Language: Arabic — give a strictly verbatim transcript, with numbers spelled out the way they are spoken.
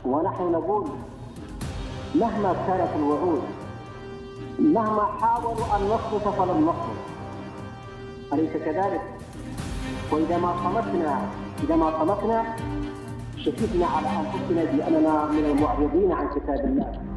ونحن نقول مهما كانت الوعود، مهما حاولوا أن نصمت فلن نصمت، أليس كذلك؟ وإذا ما صمتنا إذا ما صمتنا شهدنا على أنفسنا بأننا من المعرضين عن كتاب الله.